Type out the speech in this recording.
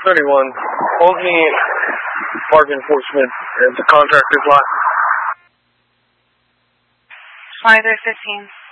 31. Hold me park enforcement at the contractor's lot. 2315.